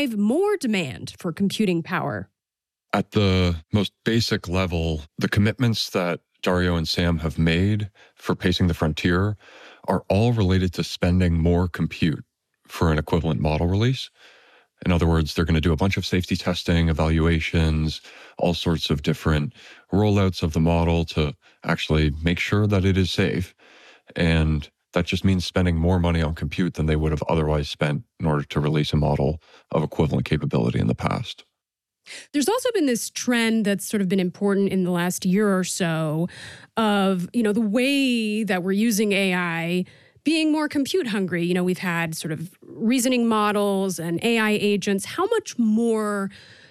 drive more demand for computing power? At the most basic level, the commitments that Dario and Sam have made for Pacing the Frontier are all related to spending more compute for an equivalent model release. In other words, they're going to do a bunch of safety testing, evaluations, all sorts of different rollouts of the model to actually make sure that it is safe. And that just means spending more money on compute than they would have otherwise spent in order to release a model of equivalent capability in the past. There's also been this trend that's sort of been important in the last year or so of, the way that we're using AI being more compute hungry. We've had sort of reasoning models and AI agents. How much more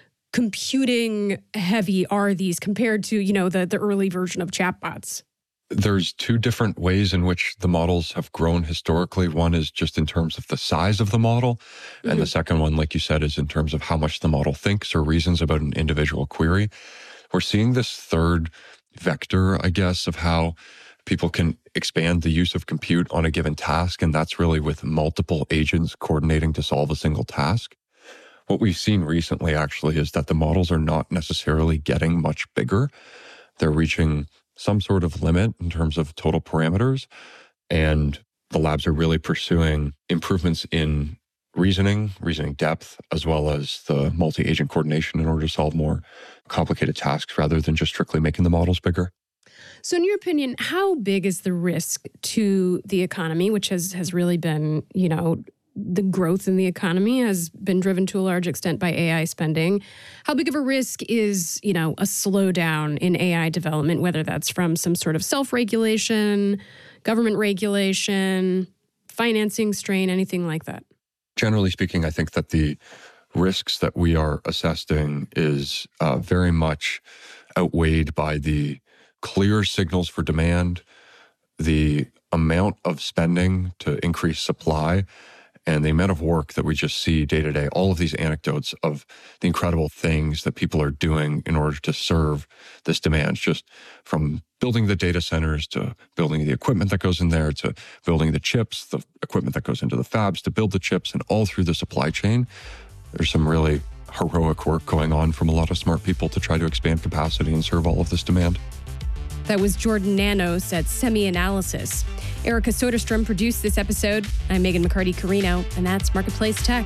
computing heavy are these compared to, the early version of chatbots? There's two different ways in which the models have grown historically. One is just in terms of the size of the model. And the second one, like you said, is in terms of how much the model thinks or reasons about an individual query. We're seeing this third vector, I guess, of how people can expand the use of compute on a given task. And that's really with multiple agents coordinating to solve a single task. What we've seen recently, actually, is that the models are not necessarily getting much bigger. They're reaching some sort of limit in terms of total parameters. And the labs are really pursuing improvements in reasoning depth, as well as the multi-agent coordination in order to solve more complicated tasks rather than just strictly making the models bigger. So in your opinion, how big is the risk to the economy, which has really been, the growth in the economy has been driven to a large extent by AI spending. How big of a risk is, a slowdown in AI development, whether that's from some sort of self-regulation, government regulation, financing strain, anything like that? Generally speaking, I think that the risks that we are assessing is very much outweighed by the clear signals for demand, the amount of spending to increase supply, and the amount of work that we just see day to day. All of these anecdotes of the incredible things that people are doing in order to serve this demand, just from building the data centers to building the equipment that goes in there to building the chips, the equipment that goes into the fabs to build the chips, and all through the supply chain. There's some really heroic work going on from a lot of smart people to try to expand capacity and serve all of this demand. That was Jordan Nanos at SemiAnalysis. Erica Soderstrom produced this episode. I'm Megan McCarty-Carino, and that's Marketplace Tech.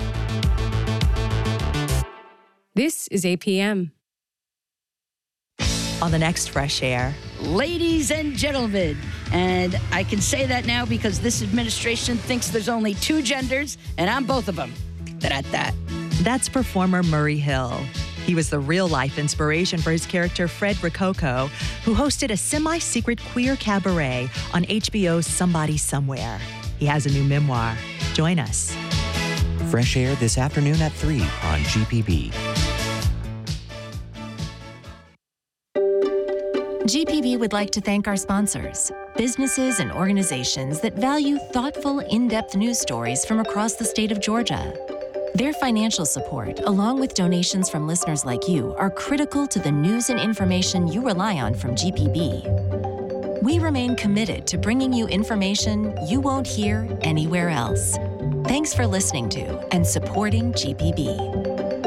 This is APM. On the next Fresh Air. Ladies and gentlemen, and I can say that now because this administration thinks there's only two genders, and I'm both of them. That. That's performer Murray Hill. He was the real-life inspiration for his character Fred Rococo, who hosted a semi-secret queer cabaret on HBO's Somebody Somewhere. He has a new memoir. Join us. Fresh Air this afternoon at 3 on GPB. GPB would like to thank our sponsors, businesses and organizations that value thoughtful, in-depth news stories from across the state of Georgia. Their financial support, along with donations from listeners like you, are critical to the news and information you rely on from GPB. We remain committed to bringing you information you won't hear anywhere else. Thanks for listening to and supporting GPB.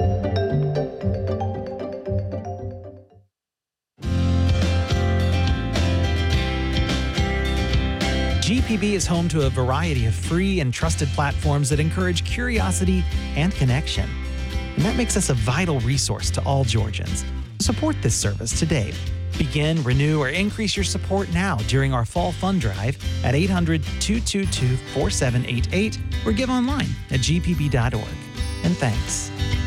GPB is home to a variety of free and trusted platforms that encourage curiosity and connection. And that makes us a vital resource to all Georgians. Support this service today. Begin, renew, or increase your support now during our fall fund drive at 800-222-4788 or give online at gpb.org. And thanks.